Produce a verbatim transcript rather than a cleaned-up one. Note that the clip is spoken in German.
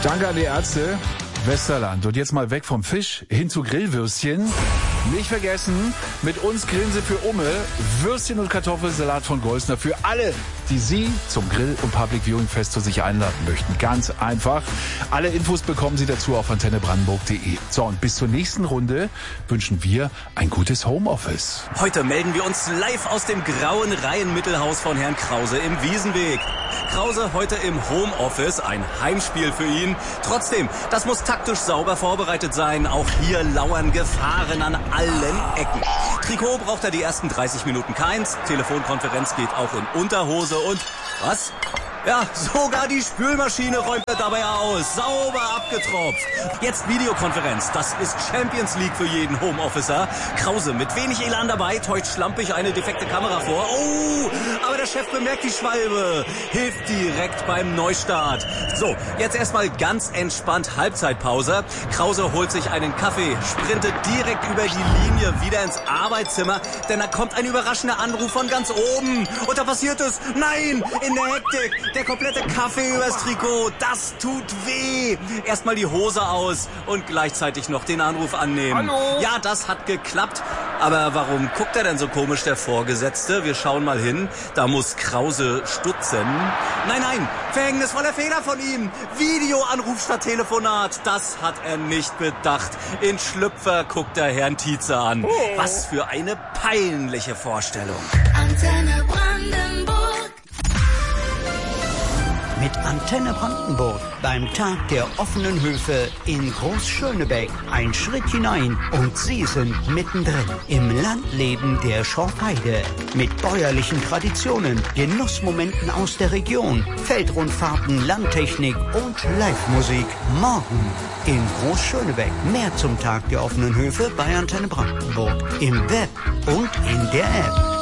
Danke an die Ärzte. Westerland. Und jetzt mal weg vom Fisch hin zu Grillwürstchen. Nicht vergessen, mit uns grillen Sie für Umme Würstchen und Kartoffelsalat von Golsner für alle, die Sie zum Grill- und Public Viewing Fest zu sich einladen möchten. Ganz einfach. Alle Infos bekommen Sie dazu auf antenne brandenburg punkt de. So, und bis zur nächsten Runde wünschen wir ein gutes Homeoffice. Heute melden wir uns live aus dem grauen Reihenmittelhaus von Herrn Krause im Wiesenweg. Krause heute im Homeoffice, ein Heimspiel für ihn. Trotzdem, das muss taktisch sauber vorbereitet sein. Auch hier lauern Gefahren an allen Ecken. Trikot braucht er die ersten dreißig Minuten keins. Telefonkonferenz geht auch in Unterhose und... Was? Ja, sogar die Spülmaschine räumt er dabei aus. Sauber abgetropft. Jetzt Videokonferenz. Das ist Champions League für jeden Homeofficer. Krause mit wenig Elan dabei, täuscht schlampig eine defekte Kamera vor. Oh, aber der Chef bemerkt die Schwalbe. Hilft direkt beim Neustart. So, jetzt erstmal ganz entspannt Halbzeitpause. Krause holt sich einen Kaffee, sprintet direkt über die Linie wieder ins Arbeitszimmer, denn da kommt ein überraschender Anruf von ganz oben. Und da passiert es. Nein, in der Hektik. Der komplette Kaffee übers Trikot, das tut weh. Erstmal die Hose aus und gleichzeitig noch den Anruf annehmen. Hallo? Ja, das hat geklappt. Aber warum guckt er denn so komisch, der Vorgesetzte? Wir schauen mal hin. Da muss Krause stutzen. Nein, nein, verhängnisvoller Fehler von ihm. Videoanruf statt Telefonat. Das hat er nicht bedacht. In Schlüpfer guckt er Herrn Tietze an. Oh. Was für eine peinliche Vorstellung. Antenne Brandenburg. Mit Antenne Brandenburg beim Tag der offenen Höfe in Großschönebeck. Ein Schritt hinein und Sie sind mittendrin im Landleben der Schorfheide. Mit bäuerlichen Traditionen, Genussmomenten aus der Region, Feldrundfahrten, Landtechnik und Live-Musik. Morgen in Großschönebeck. Mehr zum Tag der offenen Höfe bei Antenne Brandenburg. Im Web und in der App.